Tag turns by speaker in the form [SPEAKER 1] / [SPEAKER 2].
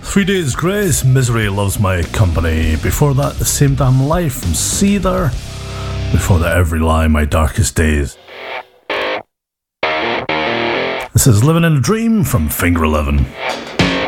[SPEAKER 1] 3 Days Grace, Misery Loves My Company. Before that, The Same Damn Life from Seether. Before that, Every Lie, My Darkest Days. This is Living in a Dream from Finger 11.